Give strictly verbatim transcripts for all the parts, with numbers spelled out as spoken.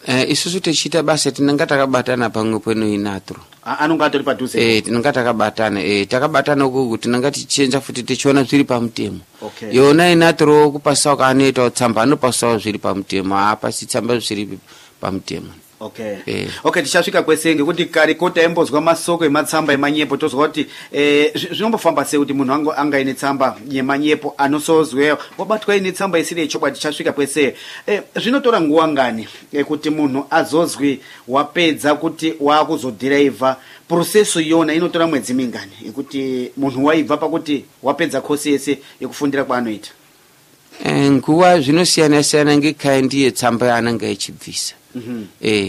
Eh isusu techita basa tinanga takabatana pamwe peno inatro. Anonga atori padhuze. Eh tinanga takabatana eh takabatana uku tinanga tichenza futi tichiona zviri pamutemo. Okay. Yona inatro kupasa kanoita tsamba anopasa zviri pamutemo apa si tsamba zviri pamutemo. Okay. Eh. Okay, tichasvika kwese ngekuti kare kota embozwa masoko ematsamba emanyepo tozwa kuti eh zvinombofamba sei kuti munhu wangu anga ine tsamba yemanyepo anosozweyo wabatwa ine tsamba isiri yechokwadi tichasvika kwese eh zvinotora nguwa ngani eh, kuti munhu azozwi wapedza kuti wakuzodriver process yona inotora mwedzi mingani ekuti munhu waibva pakuti wapedza course yese yekufundira kwaanoita. Eh nguwa zvinosiyana siyana ngekindi yetsamba yananga echibvisa. Mhm. Eh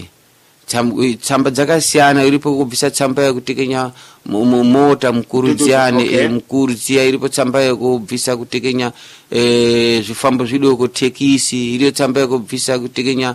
tsamba dzakasiyana iripo kubvisa tsamba yekutekenya mota mukurudziane okay. eh, mukurudzia iripo tsamba yekubvisa kutekenya eh zvifambo zvidoko tekisi iriyo tsamba yekubvisa kutekenya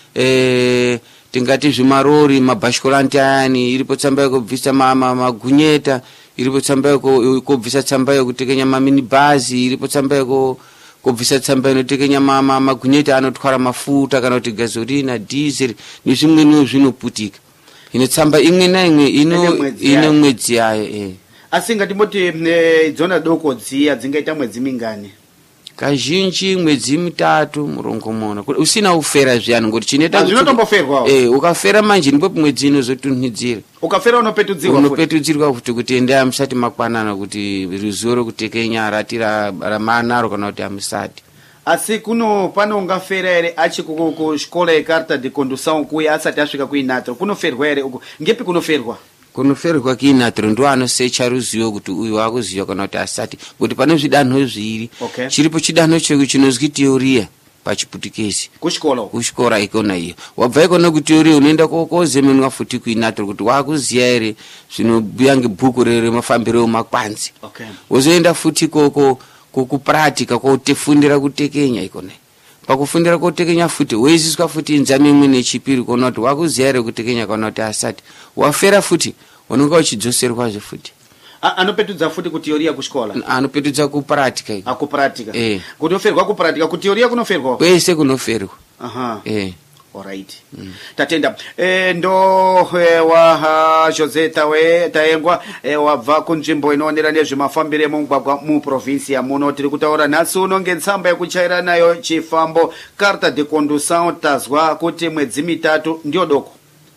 eh tingati zvimarori mabashkolanti ayani iripo tsamba yekubvisa mama magunyeta iripo tsamba yekubvisa tsamba yekutekenya maminibus iripo tsamba yeko kubvisa tsamba inotekenya mama magunyeta anotwara mafuta kana kuti gasolina diesel nezvimweniwo zvinoputika. Ine tsamba imwe naimwe ino ine mwedzi yayo eh. Asi ngatimboti dzona doko dziya dzingaita mwedzi mingani? Kazhinji mwedzi mitatu murongomona usina ufera zviyani ngoti chineta zvinotomboferwa eh ukafera manje ndipo mwedzi inozotunhidzira ukafera unopetudzirwa unopetudzirwa futi kuti enda amsati makwanana kuti ruzivo rokutekenya ratira ramanaro kana kuti amsati. Asi kuno pano ungafera ere achi ku shkola yekarta de condução kuya asati asvika kuinatro kunoferwa ere uko ngepi kunoferwa? Kunoferwa kiinatro ndo anosecha ruzivo kuti uyu wakuziva kana kuti asati kuti pane zvidanho zviri. Okay. Chiripo chidanho cheku chinozwi teoria pachiputikezi kushkola kushkora ikona iyo wabva ikona kuti teoria unoenda kozemenwa futi kuinatro kuti wakuziya ere zvinobhuya ngebhuku remafambiro emakwanzi. Okay. Wozoenda futi koko kupratika kotefundira kutekenya ikona pakufundira kotekenya futi weiziswa futi nzame imwe nechipiri kuona kuti wakuziya ere kutekenya kana kuti asati wafera futi unonga uchidzoserwa zve futi. Anopetudza futi ku teoria kushkola anopetudza kupratika iko akupratika eh kunoferwa kupratika ku teoria kunoferwa kwese kunoferwa. Aha eh alright. Mm. Tatenda eh ndo eh, wa ha, Jose tawe taengwa eh, wabva kunzvimbo inoonera nezvemafambire mumugwagwa mu province ya muno tiri kutaura nhasi uno ngetsamba yekuchaira nayo chifambo carta de condução tazwa kuti mwedzi mitatu ndio doko.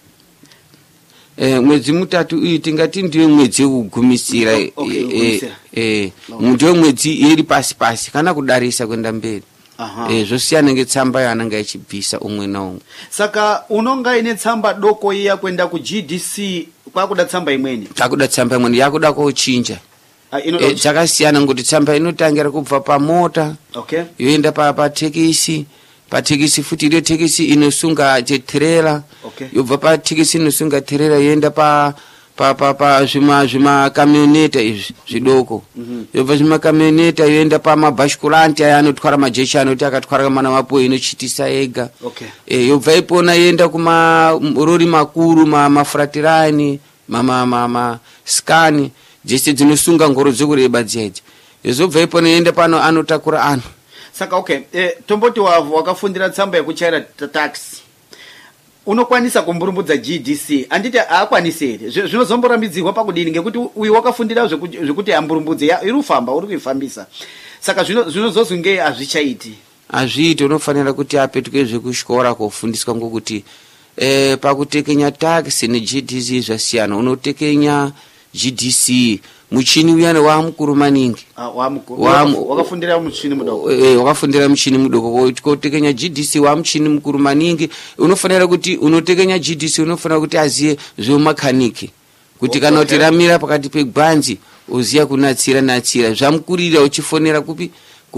Eh mwedzi mutatu uyu tingati ndiyo mwedzi wekugumisira eh eh, eh ndio mwedzi iri pasi pasi kana kudarisa kwenda mberi. Aha. Eh zvosiyana ngetsamba yananga echibvisa umwe na umwe. Saka unonga ine tsamba doko iya kwenda ku G D C kwakuda tsamba imweni. Takuda tsamba imweni yakuda kochinja. Ah, ino eh dzakasiyana ngoti tsamba inotangira kubva pa mota. Okay. Yoenda pa pa tekisi pa tekisi futi ile tekisi inosunga trailer. Okay. Yobva pa tekisi inosunga trailer yoenda pa pa pa pa zvima zvima kamioneta izvi zvidoko. Mm -hmm. Yobva zvima kamioneta yoenda pa mabashkulanti aya anotwara majeshi anoti akatwara mana mapo inochitisa ega. Okay. Eh yobva ipona yoenda kuma rori makuru ma mafratirani mama mama scan jeste dzinosunga ngoro dzekureba dzeje. Yozobva ipona yoenda pano anotakura anhu. Saka okay eh tomboti wakafundira tsamba yekuchaira taxi unokwanisa kumburumbudza G D C anditi aakwanisi ere zvinozomborambidzirwa pakudini ngekuti uyu wakafundira zvekuti amburumbudze iri ufamba uri kuifambisa saka zvino zvinozozwi ngei azvichaiti azviiti unofanira kuti apetuke zvekushkora kofundiswa ngokuti eh pakutekenya taxi ne G D C zvasiyana unotekenya G D C muchini uyane wa mukuru maningi ah wa mukuru wakafundira muchini mudoko eh wakafundira muchini mudoko kotekenya G D C wa muchini mukuru maningi unofanira kuti unotekenya G D C unofanira kuti aziye zve mechanic kuti kana kuti ramira pakati pegwanzi uziya kunatsira natsira zvamukurira uchifonera kupi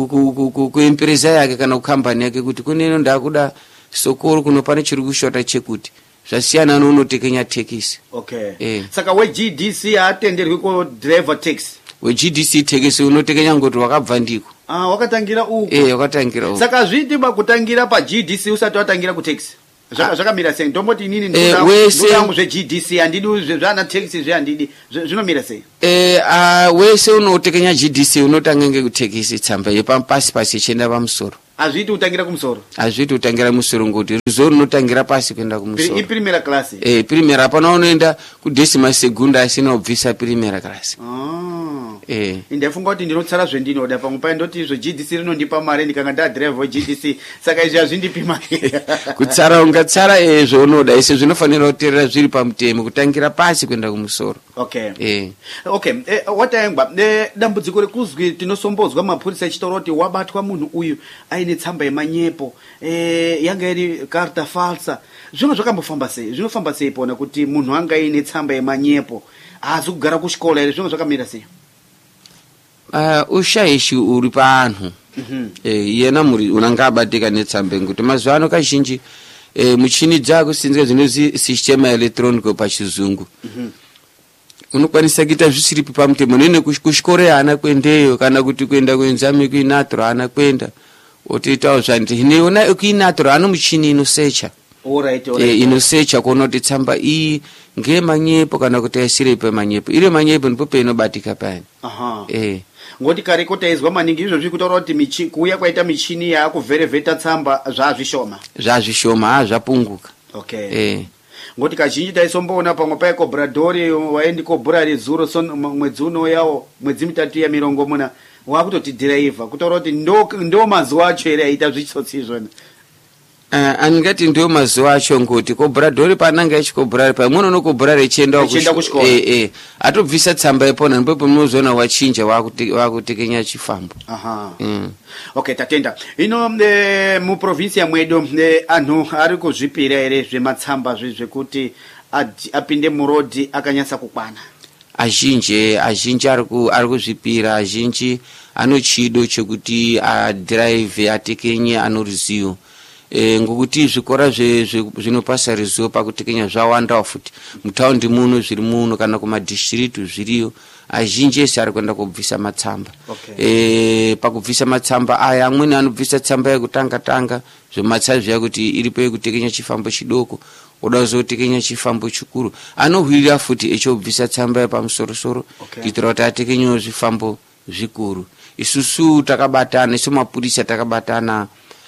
ku empresa yake kana ku company yake kuti kuneno ndakuda sokoro kuno pane chiri kushota chekuti zvasiyana nonotekenya taxi. Okay. Eh. Saka we G D C atenderwi ko driver taxi. We G D C taxi unotekenya ngoti wakabva ndiko. Ah wakatangira uko. Eh wakatangira uko. Saka zviti bakutangira pa G D C usati watangira ku taxi. Zvaka zvakamira sei ndomboti nini ndoda ndoda zve G D C andidi zvana taxi zve andidi zvinomira sei. Eh ah wese unotekenya G D C unotanga ngekutaxi tsamba yepa pasi pasi chenda pamusoro. azviti utangira kumusoro azviti utangira musoro ngoti ruzivo runotangira pasi kuenda kumusoro iprimera class eh primera apana unoenda kudesima segunda asina kubvisa primera class ah eh ndafunga kuti ndinotsara zvendinoda pamwe paye ndoti zvo G D C rinondipa mare ndikanga nda drive G D C saka izvi azvindipi mare kutsara ungatsara eh zvonoda isi zvinofanira kuteerera zviri pamutemo kutangira pasi kuenda kumusoro okay eh okay eh, wataengwa eh, dambudziko rekuzwi tinosombodzwa mapurisa echitoro kuti wabatwa munhu uyu aine tsamba yemanyepo eh yanga iri carta falsa zvino zvakambofamba sei zvinofamba sei pona kuti munhu anga aine tsamba yemanyepo azi kugara kuchikola ere zvino zvakamira sei uh, ushaishi uri paanhu mhm eh yena muri unanga abatika netsamba ngoti mazuva ano kazhinji eh muchini dzako sinzika zvinozi system electronic pachizungu mhm unokwanisa kuita zvisiri pamutemo nene kuchikora ana kwendeyo kana kuti kuenda kuenzami kuinatro ana kwenda otitawo zvandi neona kuinatro ano muchini inosecha alright e, alright inosecha kuona kuti tsamba iyi ngemanyepo kana kuti asiri pemanyepo iri manyepo ndipo peinobatika payani aha eh ngoti kare kotaizwa maningi izvo zvikutaura kuti michi kuuya kwaita michini yakuvherevheta tsamba zvazvishoma zvazvishoma ha zvapunguka okay eh ngoti kazhinji taisomboona pamwe paye kobradhori waendi kobhura rezuro so mwedzi unoyawo mwedzi mitatu ya mirongo muna wakutoti dhiraivha kutaura kuti ndo ndo mazuva acho ere aita zvitsotsi izvona Uh, angati ndio mazuva acho ngoti kobhradhori pananga echikobhurari pamwe unokobhurari echienda kuchikola eh eh atobvisa tsamba ipona ndipo pamunozona wachinja wakutekenya chifambo aha mm. okay tatenda ino e, mu provincia mwedu e, anhu ari kuzvipira ere zvematsamba zvekuti apinde murodi akanyasa kukwana azhinji azhinji ari kuzvipira azhinji anochido chekuti adrive atekenye anoruzivo e, ngokuti zvikora zvinopasa ruzivo pakutekenya zvawanda futi mutaundi muno zviri muno kana kumadistrict zviriyo azhinji ese ari kuenda kubvisa matsamba okay. e, pakubvisa matsamba aya amweni anobvisa tsamba yekutanga tanga zvomatsa zviya kuti iripo yekutekenya chifambo chidoko oda kuzotekenya chifambo chikuru anohwirira futi echobvisa tsamba yepamusorosoro okay. kuitira kuti atekenyewo zvifambo zvikuru isusu takabatana isu mapurisa takabatana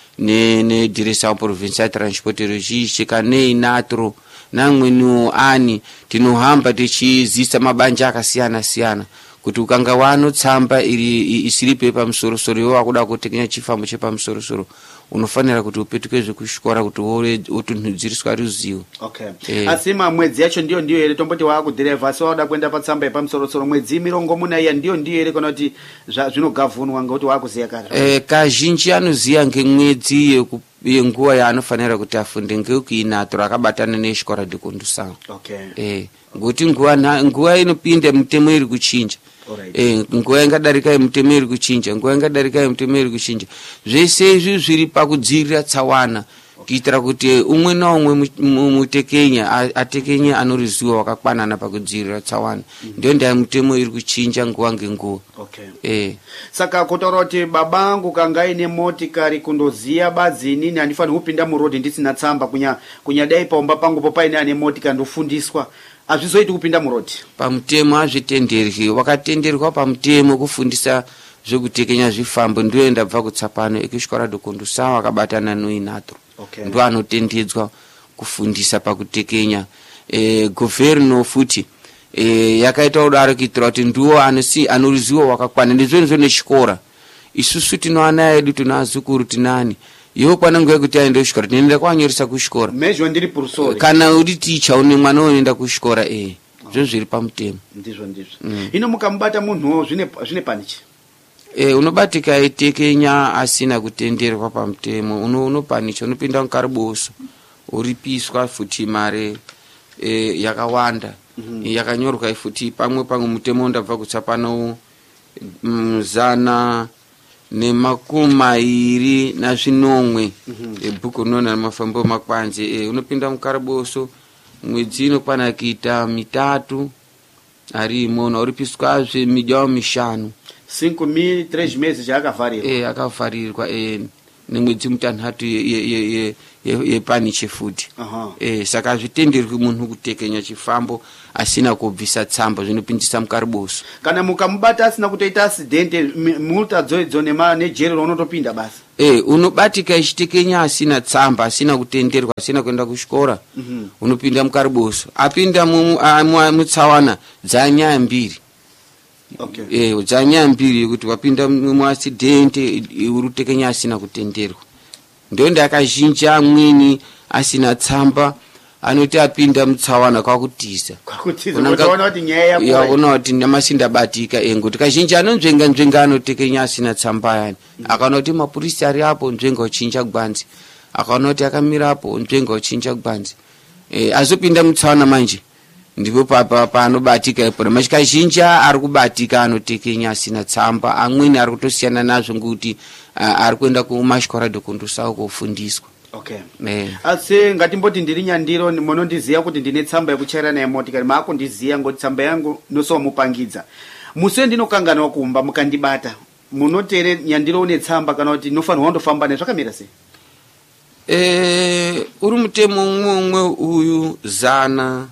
ne ne direction provincial transport ruzhinji kanei natro namweniwo ani tinohamba tichizisa mabanja akasiyana siyana kuti ukanga wano tsamba iri isiri pamusorosoro iwe wakuda kutekenya chifambo chepamusorosoro unofanira kuti upetuke zvekushikora kuti wore utunhudziriswa ruzivo okay eh. Asima mwedzi yacho ndiyo ndiyo ere tomboti wakudhireva so wada kwenda patsamba yepamusorosoro mwedzi mirongo muna iya ndiyo ndiyo ere kana kuti zvinogavhunwa ngoti wakuziya kare eh kazhinji anoziya ngemwedzi yenguva yaanofanira kuti afunde ngekuinatro akabatana nechikora dikundusanga okay eh ngoti nguva nguva inopinda mutemo iri kuchinja alright eh nguva ingadarika mutemo iri kuchinja nguva ingadarika mutemo iri kuchinja zvese izvi zviri pakudzivirira tsawana kuitira kuti umwe naumwe mutekenya atekenya anoruzivo wakakwanana pakudzivirira tsawana ndio ndio mutemo iri kuchinja nguva ngenguva okay eh saka kutaura kuti babangu kanga ine motikari kundoziya badzi inini handifaniri kupinda murodi ndisina tsamba kunya kunyadai paumba pangu popaine ane motika ndofundiswa azvizoiti kupinda murodi pamutemo azvitenderwi wakatenderwa pamutemo kufundisa zvekutekenya zvifambo ndio ndabva kutsapano ekishikora dokundusa wakabatana noinatro okay ndo anotendedzwa kufundisa pakutekenya eh governo futi eh yakaita udaro kitira kuti ndiwo anosi anoruzivo wakakwana ndizvo ndizvo nechikora isusu tinoana edu tunazukuru tinani iwe kwanangu kuti aende kuchikora tinoenda kwanyoresa kuchikora mejo ndiri purusori kana uri ticha une mwana unoenda kuchikora eh zvo zviri pamutemo ndizvo ndizvo mm. Ino mukambata munhu zvine zvine panichi eh unobatika itekenya asina kutenderwa pamutemo uno unopanicha unopinda mukaruboso uripiswa futi mare eh yakawanda mm -hmm. yakanyorwa futi pamwe pamwe mutemo ndabva kutsapano mzana nemakuma iri na zvinomwe mm -hmm. ebhuku nona mafambo makwanze e, unopinda mukaruboso mwedzi inokwana kuita mitatu ari imono uripiswa zve midyawo mishanu cinco mil três meses já akavharirwa eh akavharirwa eh nemwedzi mutanhatu ye ye ye ye paniche futi aha eh saka zvitenderwi munhu kutekenya chifambo asina kubvisa tsamba zvinopindisa mukaruboso kana mukamubata asina kutoita accident multa dzoidzo nema nejeri unotopinda basi Eh, unobatika ichitekenya asina tsamba, asina kutenderwa, asina kuenda kuchikora. Mhm. Unopinda mukaruboso. Apinda mu mutsawana dzanyaya mbiri. Okay. Eh, dzanyaya mbiri yekuti wapinda mu accident uri kutekenya asina kutenderwa. Ndio ndakazhinja amweni asina tsamba anoti apinda mutsawana kwakutiza. Kwakutiza unaona kuti nyaya yako. Ya unaona kuti namasinda batika engoti kazhinji anonzvenga nzvenga anotekenya asina tsamba yani. Mm. Akaona kuti mapurisi ari apo nzvenga uchinja gwanzi. Akaona kuti akamira apo nzvenga uchinja gwanzi. Eh, azopinda mutsawana manje. Ndipo papa panobatika ipo mashikazhinji ari kubatika anotekenya asina tsamba, amweni ari kutosiyana nazvo ngekuti uh, ari kuenda kumashikora dokundusawo kufundiswa. Okay. Eh. Asi ngatimboti ndiri Nyandiro munondiziya kuti ndine tsamba yekuchaira naye motikari mako ndiziya ngoti tsamba yangu nosomupangidza. Muse ndinokangana kumba mukandibata. Munotere Nyandiro une tsamba kana kuti nofanirwa ndofamba ne zvakamira sei? Eh, uri mutemo umwe uyu zana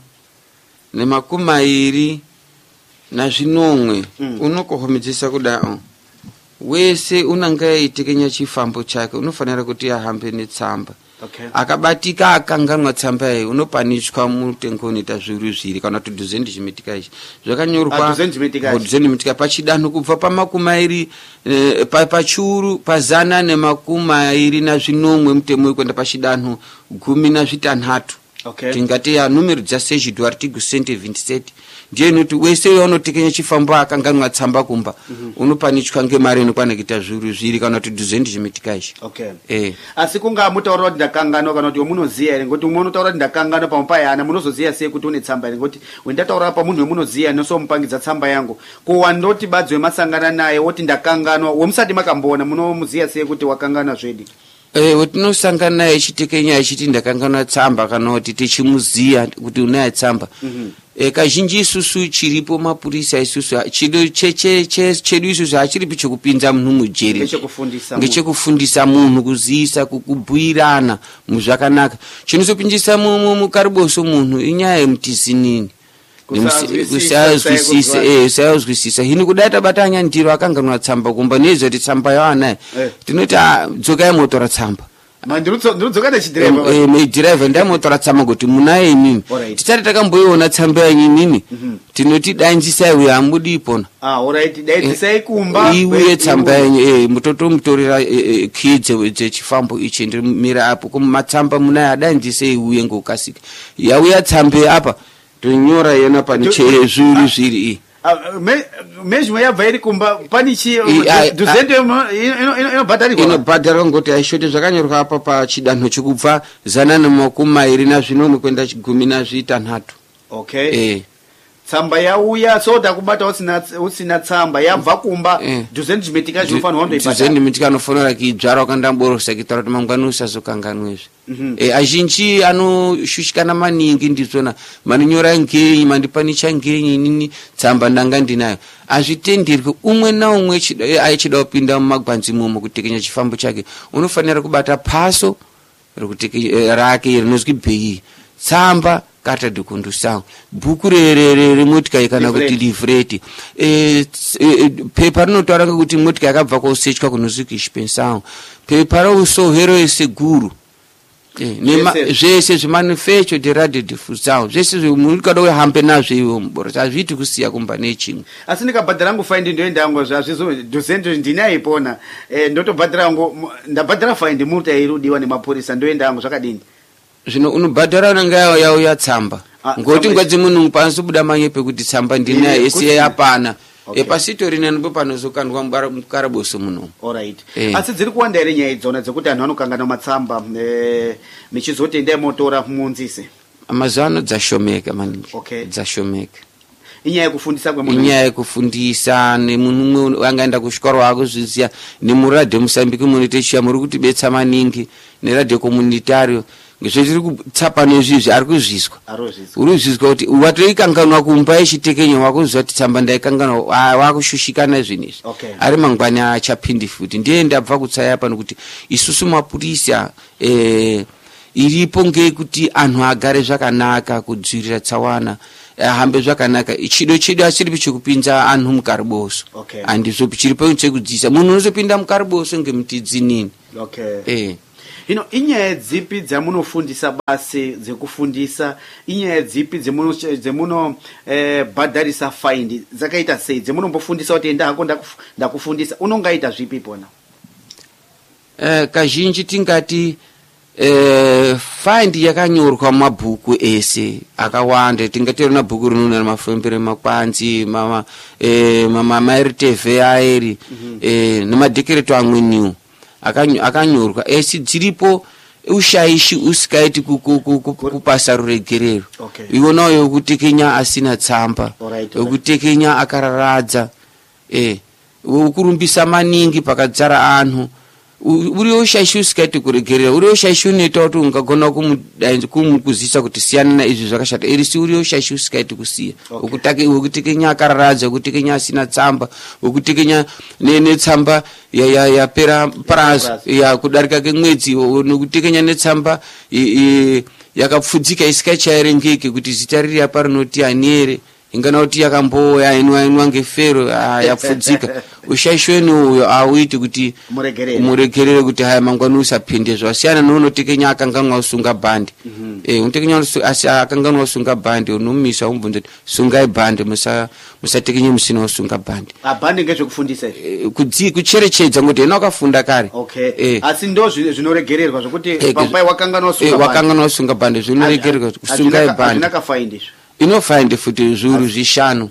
nemakumairi na zvinomwe mm. unokohomedzesa kudao wese unanga aitekenya chifambo chake unofanira kuti ahambe netsamba. Okay. Akabatika akanganwa tsamba yayi unopanishwa mutengoni ta zviri zviri kana kuti duzendi chimitika ichi zvakanyorwa duzendi mitika pachidanho kubva pamakumairi eh, pa pachuru pazana nemakumairi na zvinomwe mutemo kwenda pachidanho gumi na zvitanhatu. Okay. Tingati ya numero dza sejidu artigo cent e vinte e sete ndiye noti wese unotekenya chifambo akanganwa tsamba kumba mm -hmm. unopanichwa ngemari inokwana kuita zviri zviri kana kuti duzendi chimitika ichi. Okay. Eh. Asi kunga mutaura kuti ndakanganwa kana kuti munoziya ere ngoti umwe unotaura kuti ndakanganwa pamupayana munozoziya sei kuti une tsamba ere ngoti wendataura pa munhu wemunoziya nosomupangidza tsamba yangu ko wandoti badzwe masangana naye woti ndakanganwa wemusati makambona munomuziya sei kuti wakangana zvedi. Eh, wetinosangana naye chitekenya achiti ndakanganwa tsamba kana kuti tichimuziya kuti unaye tsamba. Mhm. Mm e, kazhinji isusu chiripo mapurisa isusu chido cheche che chedu isusu achiripi chokupinza munhu mujeri. Ngechekufundisa. Ngechekufundisa munhu kuziisa kukubhuirana muzvakanaka. Chinosopinjisa mu mukaruboso munhu inyaya yemutizinini. Kusazwisisa eh kusazwisisa hino kudata batanya ndiro akanganwa tsamba kumba nezo kuti tsamba yawana tinoti dzoka ya motora tsamba mandiro ndidzoka ne chidriver eh me driver ndamotora tsamba kuti munaye imimi titati takamboiona tsamba yanyu imimi tinoti danjisa uya ambudi ipona. Ah alright daitisa ikumba iwe tsamba yanyu eh mutoto mutorera kidze wedze chifambo ichi ndimira apo kumatsamba munaye adanjise uye ngokasika yauya tsambe apa tonyora yena paniche zviri zviri me mejwe yabva iri kumba panichi duzende ino ino batari ino batari ngoti aishote zvakanyorwa apa pa chidanho chikubva zana nemakumairi na zvinomwe kwenda chigumi na zvitanhatu. Okay. Eh. Tsamba yauya soda kubata usina usina tsamba yabva kumba eh. Duzendi chimitika zvinofanirwa ndoibata. Duzendi mitika anofanira kidzvara wakandamborosa kitara kuti mangwana usazokanganwezve. Mm -hmm. Eh azhinji anoshushikana maningi ndizvona maninyora ngenyi mandipanicha ngenyi nini tsamba ndanga ndinayo azvitenderwe umwe na umwe aichida kupinda mumagwanzi momo kutekenya chifambo chake unofanira kubata paso rekutekenya rake rinozwi bhei tsamba kata dokundusawo bhuku rerere motika kana kuti livreti eh paper rinotaura kuti motika yakabva kusechwa kunozwi spensawo paper rosohero eseguru eh nema zvese zvimanifesto de radio diffusion zvese zvimunikada uhambe nazvo iwo mboro azviti kusiya kumba nechimwe asi ndikabhadhara ngo fine ndoenda ngo zvazvo dozendo ndinaipona eh ndotobhadhara ngo ndabhadhara fine muta irudiwa nemapurisa ndoenda ngo zvakadini zvino unobhadhara nanga yawo yatsamba ngoti ngwadzi munhu pansi buda manyepe kuti tsamba ndinaye ese yapana. Okay. E pasitori nene panozokandwa mukaraboso muno. Alright. Eh. Asi dziri kuwanda ere nyaya idzona dzekuti anhu anokangana matsamba eh michizotenda motora munzise. Amazano dzashomeka maningi. Okay. Dzashomeka. Inyaya yekufundisa kwemunhu. Inyaya yekufundisa nemunhu umwe angaenda kuchikoro wakuzviziya nemuradio Mosambiki munotechia muri kuti betsa maningi neradio communitario ngezviri kutsapa nezvizvi ari kuzviswa uruzviswa kuti watoikanganwa kumba ichitekenya wakuzwa kuti tsamba ndaikanganwa wakushushikana zvinezvi. Okay. Ari mangwani achapindi futi ndiye ndabva kutsaya pano kuti isusu mapurisa eh iripo ngekuti anhu agare zvakanaka kudzvirira tsawana ahambe zvakanaka ichido chido asiri pichikupinza anhu mukaruboso. Okay. Andizvo pichiripo chekudziisa munhu unozopinda mukaruboso ngemutidzinini Okay. Eh. Ino inyaya dzipi dzamunofundisa basi dzekufundisa inyaya dzipi dzemuno dzemuno eh, bhadharisa faindi dzakaita sei dzemunombofundisa kuti enda hako ndakufundisa unongaita zvipi pona? Eh, kazhinji tingati eh, faindi yakanyorwa mabhuku ese akawanda tingatirona bhuku rinona mafembere makwanzi mama eh, mama mariteve aeri mm -hmm. eh, nemadhekereto amweniwo akanyorwa esi dziripo ushaishi usikaiti kupasa ruregerero. Okay. Iwona yokutekenya asina tsamba, yokutekenya akararadza, eh, ukurumbisa maningi pakadzara anhu. Uri ushaishi usikaiti kuregerera, uri ushaishi unoita kuti ungagona kumukuzisa kuti siyana na izvi zvakashata. Eri si uri ushaishi usikaiti kusiya. Okay. Ukutake ukutekenya akararadza, ukutekenya asina tsamba, ukutekenya ne tsamba ya ya ya pera pras ya kudarika kwemwedzi, ukutekenya ne tsamba yakapfudzika isikachayerengeke kuti zita riri apa rinoti aniere ingana kuti yakamboya inwa inwa ngefero yapfudzika. Ushaishweni uyo awiti kuti muregerere kuti haya mangwani usapinde zvasiyana nonotekenya akanganwa usunga bandi. Mm -hmm. Eh unotekenya asi akanganwa usunga bandi unomisa umbunze sungai bandi musa musatekenya musina usunga bandi. A bandi ngezve kufundisa eh, kudzi kucherechedza ngoti ena wakafunda kare. Okay. Eh. Asi ndo zvinoregererwa zvokuti eh, papai wakanganwa usunga eh, bandi. Eh wakanganwa usunga bandi zvinoregererwa kusungai bandi. Azvina kafaindi. Inofainde futi zviuru zvishanu.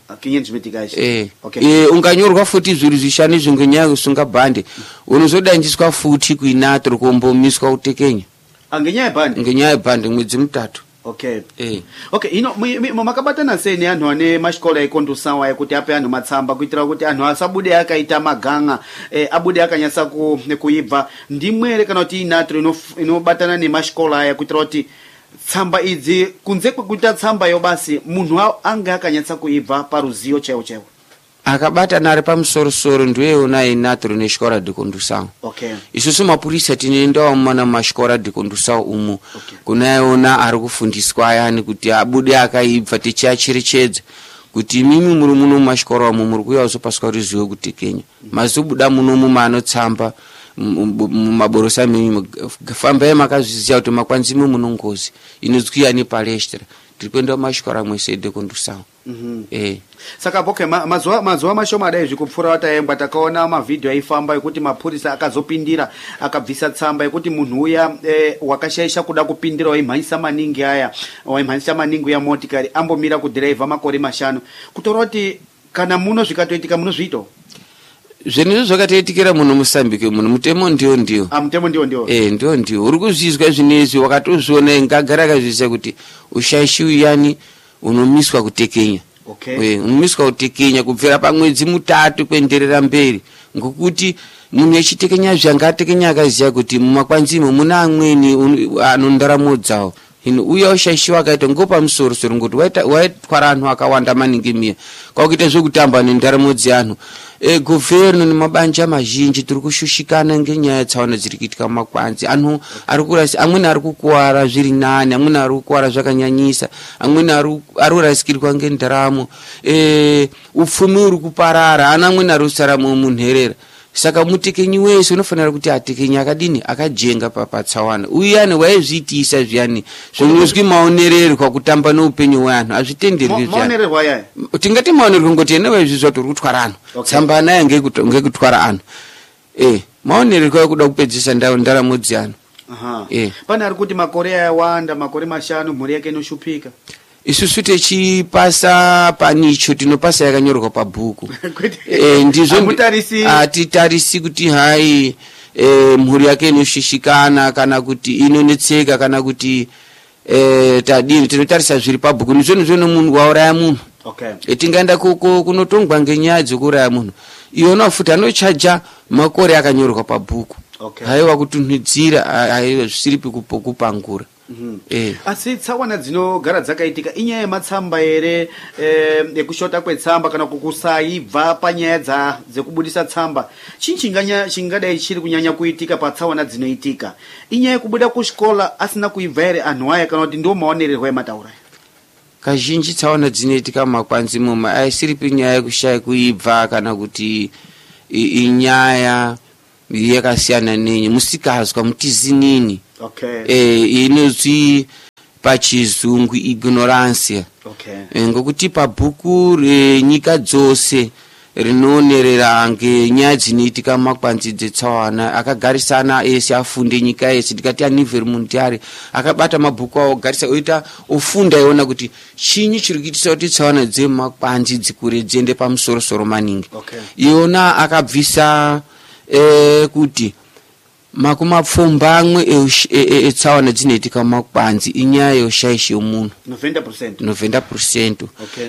Eh. Okay. Eh unganyorwa futi zviuru zvishanu zvingenyaya kusunga bandi. Unozodanjiswa futi kuinatro kombomiswa utekenya. Angenyaya bandi. Ngenyaya bandi mwedzi mutatu. Okay. Eh. Okay, ino makabatana sei neanhu ane mashikola ekondusawa ekuti ape anhu matsamba kuitira kuti anhu asabude akaita maganga eh, abude akanyasa ku kuibva ndimwere kana kuti inatro inobatana nemashikola aya kuitira kuti tsamba idzi kunze kwekuita tsamba yo basi munhu anga akanyatsa kuibva paruziyo chaiwo chaiwo akabatana ari pamusoro-soro ndiweyona inatro neshikora dikondusao. Okay. Isusu mapurisa tinoendawo mana mashikora dikondusao umu. Okay. Kunaiona ari kufundiswa ayani kuti abude akaibva tichiacherechedza kuti mimi muri muno mashikora umu muri kuuya uzopaswa ruzivo kutekenya. Mazobuda muno mumo anotsamba mumaborosa mimi fambai makazviziva kuti makwanzimo muno ngozi inodzwiya nepalestra tiri kuenda mashikora mwese edekondusao. Mm -hmm. Eh. Saka boke mazuva mazuva mashoma dai zvikupfura wataengwa takaona mavidhio aifamba ekuti mapurisa akazopindira akabvisa tsamba ekuti munhu uya eh, wakashaisha kuda kupindira waimhanyisa maningi aya waimhanyisa maningi ya motikari ambomira kudhiraivha makore mashanu kutora kuti kana muno zvikatoitika muno zvito zvenizvo zvakatoitikira muno Musambike muno mutemo ndio ndio. Ah mutemo ndio ndio. Eh ndio ndio. Uri kuzvizwa zvinezvi wakatozviona ngagara akazvisa kuti ushaishi uyani unomiswa kutekenya. Okay. Eh unomiswa kutekenya kubvira pamwedzi mutatu kuenderera mberi ngokuti munhu echitekenya zvangatekenya akaziya kuti mumakwanzimo muna amweni anondaramo dzawo. Hino uya ushaishiwa akaita ngopa musoro soro ngoti waita waitwara anhu akawanda maningi miya kwakuita zvekutamba nendaramo dzeanhu. E governo nemabanja mazhinji tiri kushushikana ngenyaya tsaona dziri kuitika mumakwanzi anhu ari kurasi amweni ari kukuwara zviri nani amweni ari kukuwara zvakanyanyisa amweni ari kurasikirwa ngendaramo e upfumi uri kuparara ana amweni ari kusara munherera. Saka mutekenyi wese unofanira kuti atekenyi akadini akajenga papatsawana uyani waizviitisa zviyani zvinozwi maonererwa kutamba noupenyu hweanhu azvitenderwi zviyani. Maonererwa yaya tingati maonererwa ngoti ene waizvizwa kuti uri kutwara anhu. Okay. Tsamba naye ngekutwara anhu. Eh maonererwa ekuda kupedzisa ndaramo dzeanhu. Aha. Eh pana ari kuti makore ayawanda makore mashanu mhuri yake inoshupika. Isusu techipasa panicho tinopasa yakanyorwa pabhuku. Eh ndizvo atitarisi kuti hai eh mhuri yake inoshishikana kana kuti inonetseka kana kuti eh tadini tinotarisa zviri pabhuku ndizvo ndizvo munhu wauraya munhu. Okay. Etingaenda kuko kunotongwa ngenyaya dzokuraya munhu iona futi anochaja makore akanyorwa pabhuku. Okay. Haiwa kutunhidzira haiwa zvisiripi kupangura. Mm -hmm. Eh. Asi tsawana dzinogara dzakaitika inyaya yematsamba ere eh ekushota kwetsamba kana kukusaibva panyaya dza dzekubudisa tsamba chinchinganya chingadai chiri kunyanya kuitika patsawana dzinoitika inyaya kubuda kuchikola asina kuibva ere anhu aya kana kuti ndio maonererwa emataura. Kazhinji tsawana dzinoitika mumakwanzimo aisiripi nyaya yekushaya kuibva kana kuti inyaya yakasiyana nenye musikazwa mutizinini. Okay. Eh inozwi pachizungu ignorance. Okay. Ngokuti pabhuku renyika dzose rinonerera ngenyaya dzinoitika makwanzi dzetsaona akagarisana ese afunde nyika yese tikati anivel mundial akabata mabhuku awo garisa oita ofunda iona kuti chinyi chiri kuitisa kuti tsaona dzemakwanzi dzikure dziende pamusoro soro maningi. Okay. Iona akabvisa eh kuti makumapfumba amwe etsaona dzinoitika makwanzi inyaya yoshaisha umunhu noventa percent. noventa percent. Okay.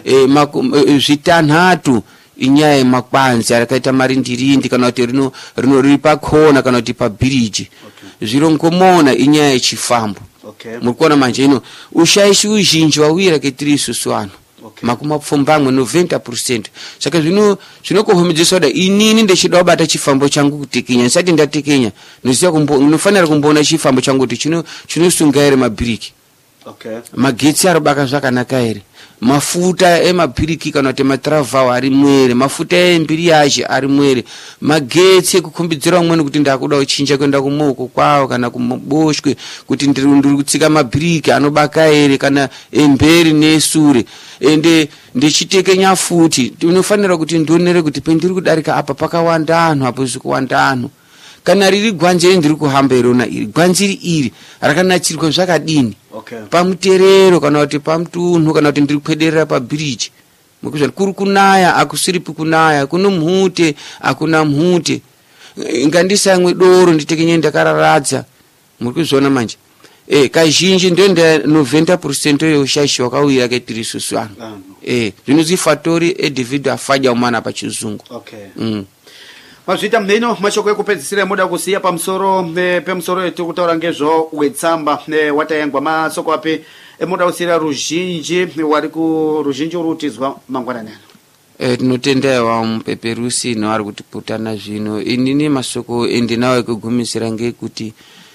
Eh zvitanhatu inyaya yemakwanzi arakaita marindirindi kana kuti rino rino riri pakona kana kuti pabiriji. Okay. Zvirongomona inyaya yechifambo. Okay. Murikuona manje ino ushaishi uzhinji wawira ketiri isusu vanhu. Okay. Makumapfumba amwe noventa percent. Saka zvino zvinokuhomedzesa kuti inini ndechida kubata chifambo changu kutekenya ndisati ndatekenya noziva nofanira kumboona chifambo changu kuti chino chinosunga ere mabhiriki. Okay. Magetsi arobaka zvakanaka ere, mafuta emabhiriki kana kuti matravhawa ari mwere, mafuta embiri yacho ari mwere, magetsi ekukombidzira umweni kuti ndakuda kuchinja kuenda kumoko kwawo kana kuboshwe kuti ndiri kutsika mabhiriki anobaka ere kana emberi nesure ende ndichitekenya futi unofanira kuti ndionere kuti pendiri kudarika apa pakawanda anhu apo zvikuwanda anhu kana riri gwanzi ndiri kuhamba irona iri gwanzi iri rakanachirwa zvakadini. Okay. Pamuterero kana kuti pamutunhu kana kuti ndiri kwederera pabiriji mukuzva kuri kunaya akusiripi kunaya kuno mhute akuna mhute ngandisamwe doro nditekenye ndakararadza mukuzviona manje. Eh kazhinji ndio nda noventa percent yoshaishi wakawira ketiri susu vanhu. Eh zvinozvi factory e David afadya umana pachizungu. Okay. Mm. Mazvita mheno mashoko ekupedzisira moda kusiya pamusoro pemusoro yetu kutaura ngezvo wetsamba watayengwa masoko ape emoda kusira ruzhinji wari ku ruzhinji urutizwa mangwanani. Eh tinotendewa mupeperusi no ari kuti putana zvino inini masoko endinawo ekugumisira ngekuti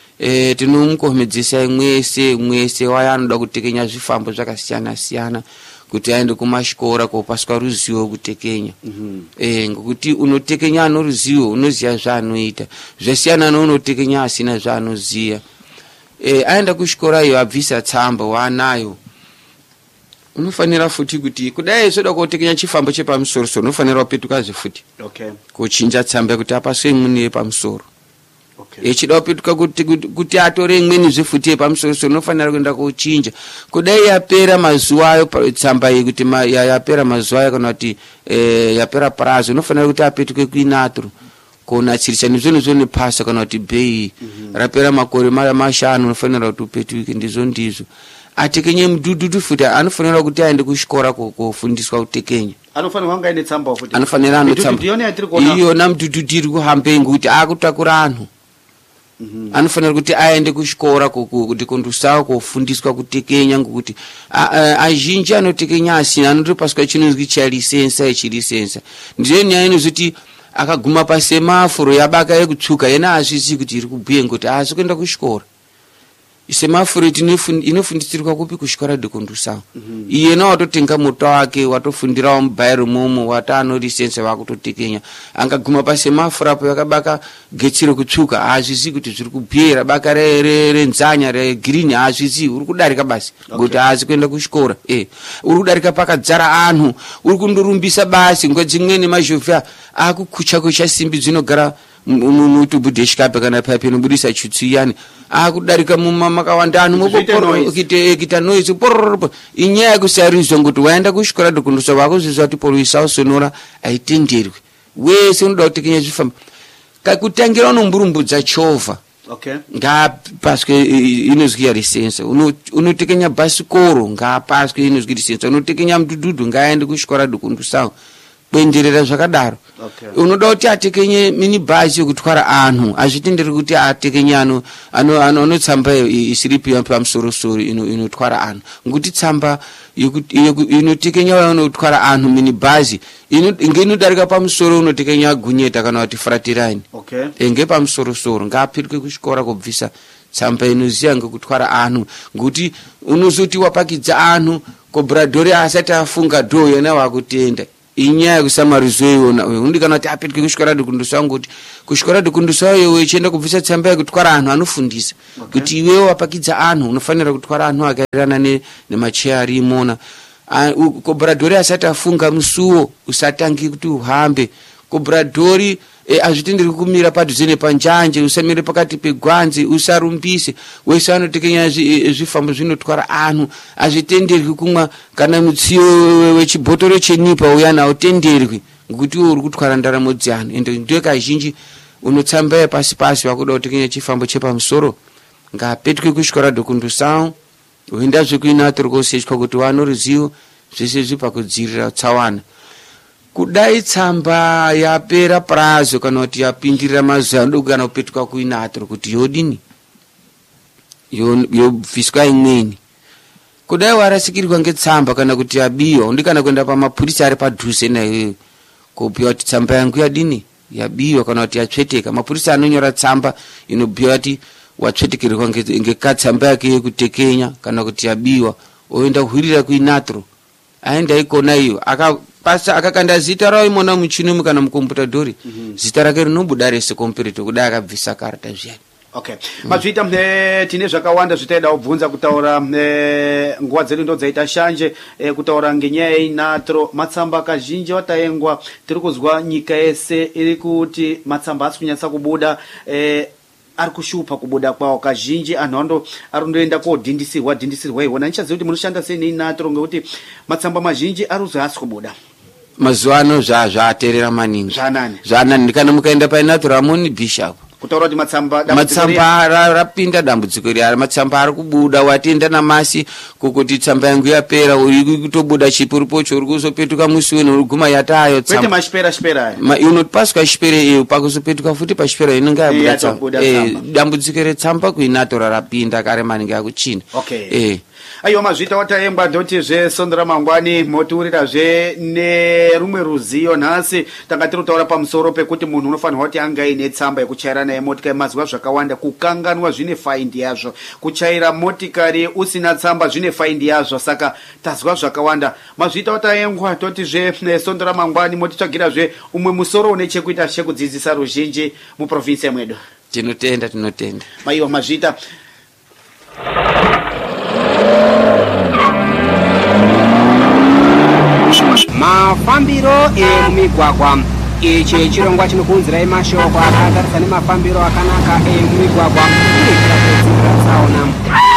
eh tinomukomedzesa mwese mwese waya anoda kutekenya zvifambo zvakasiyana siyana kuti aende kumashikora kopaswa ruzivo kutekenya. Mm-hmm. Eh ngokuti unotekenya ano ruzivo unoziya zvaanoita zvasiyana nounotekenya asina zvaanoziya. Eh aenda kushikora iyo abvisa tsamba wanayo unofanira futi kuti kudai soda kutekenya chifambo chepamusoro soro unofanira kupetuka zvifuti. Okay. Kuchinja tsamba kuti apaswe imweni yepamusoro. Okay. Echida kupetuka kuti kuti atore imweni zvifuti yepamusoro soro unofanira kuenda kuchinja kudai yapera mazuva ayo tsamba iyi kuti yapera mazuva ayo kana kuti eh yapera prazo unofanira kuti apetuke kuinatro konatsirisa nezvino zvone pasa kana kuti bei. Mm-hmm. Rapera makore mashanu unofanira kuti upetuke ndizvo ndizvo. Atekenye mudududu futi anofanira kuti aende kuchikora kofundiswa kutekenya. Anofanira kunga ine tsamba futi. Anofanira anotsamba. Iyo na mudududu iri kuhambe nguti akutakura anhu. Mm-hmm. Anofanira kuti aende kuchikora kuti kondusawo kofundiswa kutekenya ngokuti azhinji anotekenya asina anotopaswa chinonzi cha lisensa echilisensa. Ndiyo nyaya inozoti akaguma pasemaforo yabaka yekutsuka yena azvizi kuti iri kubhuye ngoti azi kuenda kuchikora. Semaforo inofundisirwa kupi kuchikora dekondusawo. Mm-hmm. Iye na watotenga moto wake watofundirawo mubairo momo watano lisensa wakutotekenya angaguma pasemaforo apo yakabaka getsi rekutsuka azvizi kuti zviri kubhera baka renzanya regreen azvizi uri kudarika basi ngoti azi kuenda kuchikora. Eh uri kudarika pakadzara anhu uri kundorumbisa basi ngwedzimweni mazhovha akukucha kucha simbi dzinogara mutubu deshikape kana pipe inobudisa chutsu yani akudarika mumakawanda anhu moporo kite kita noise pororo inyaya yekusarizwa ngoti waenda kuchikora dokundusa wako zviziva kuti polisa usonora aitenderwi wese unoda kutekenya zvifambo kakutangira unomburumbudza chovha. Okay. Ngapaswe inozwi lisensa unotekenya basikoro ngapaswe inozwi lisensa unotekenya mudududu ngaende kuchikora dokundusa kuenderera zvakadaro. Okay. Unoda kuti atekenye mini bus yekutwara anhu azvitenderi kuti atekenye ano ano anotsamba isiripi pamusoro soro inotwara anhu ngokuti tsamba inotekenya vanotwara anhu mini bus ingenodarika pamusoro unotekenya gunyeta kana kuti fratirine. Okay. Enge pamusoro soro ngapirwe kuchikora kubvisa tsamba inoziya ngekutwara anhu ngokuti unozoti wapakidza anhu kobradhori asati afunga do yena wakutenda inyaya kusamarizwa iwona undikana kuti apetwe kusvikora dukundusa ngoti kusvikora dukundusa iwe uchienda kubvisa tsamba yekutwara anhu anofundisa Okay. kuti iwewe wapakidza anhu unofanira kutwara anhu akairana ne nemacheya ari imona. Kobradhori asati afunga musuwo usatangi kuti uhambe. Kobradhori e, azvitenderi kumira padhuze nepanjanje, usamire pakati pegwanzi, usarumbise. Wese anotekenya zvifambo zvinotwara anhu, azvitenderwi kumwa kana mutsiyo wechibhotoro chenipa uyana autenderwi ngekuti uri kutwara ndaramo dzeanhu. Ende ndiyo kazhinji unotsambaya pasi pasi wakuda kutekenya chifambo chepamusoro ngapetwe kusvikora dokundusao uenda zvekuinatori kosechwa kuti wano ruzivo zvese zvipa kudzivirira tsawana. Kudai tsamba yapera prazo kana kuti yapindirira mazuva adoku kana kupetuka kuinatori kuti yodini yobviswa imweni. Kudai warasikirwa ngetsamba kana kuti yabiwa undikana kuenda pamapurisa ari padhuze naiwewe kubhuya kuti tsamba yangu yadini yabiwa kana kuti yatsveteka. Mapurisa anonyora tsamba inobhuya kuti watsvetekerwa ngekatsamba yake yekutekenya kana kuti yabiwa oenda kuhwirira kuinatro aenda ikona iyo akapasa akakanda zita rawo imona muchini kana mukomputadhori mm -hmm. zita rake rinobuda rese kompleto kudai akabvisa karata zviyani. Okay. Mm. Mazvita e, tine zvakawanda zvitaida kubvunza kutaura e, nguva dzedu ndo dzaita shanje e, kutaura ngenyaya yeinatro matsamba kazhinji wataengwa tiri kuzwa nyika yese iri kuti matsamba asi kunyatsa kubuda e, ari kushupa kubuda kwawo kazhinji anhu ando arondoenda kodhindisirwa dhindisirwa iwona nichaziva kuti munoshanda sei neinatro ngekuti matsamba mazhinji ari kuzi asi kubuda mazuva ano zvaterera maningi zvanani zvanani kana mukaenda painatro ramoni bishop kutaura kuti matsamba matsamba rapinda dambudziko riari matsamba ari kubuda watienda namasi kukuti tsamba yangu yapera uri kutobuda chipuripocho uri kuzopetuka musi wenu uri guma yatayo tsamba kwete mashipera shipera ma unopaswa shipera iyo pakuzopetuka futi pashipera inenge yabuda tsamba eh dambudziko retsamba kuinatora rapinda kare maningi akuchina. Okay. Eh Aiyo mazvita wataengwa ndoti zve Sondra Mangwani motiurira zve nerumwe ruziyo nhasi tanga tiri kutaura pamusoro pekuti munhu unofanirwa kuti anga aine tsamba yekuchaira naye motikari mazuva zvakawanda kukanganwa zvine faindi yazvo kuchaira motikari usina tsamba zvine faindi yazvo saka tazwa zvakawanda mazvita wataengwa toti zve Sondra Mangwani motitsvagira zve umwe musoro une chekuita chekudzidzisa ruzhinji muprovinsi mwedu. Tinotenda tinotenda. Maiwa mazvita mafambiro emumigwagwa ichi chirongwa chinokunzirai mashoko akatarisana nemafambiro akanaka emumigwagwa kuitira kudzivirira tsaona.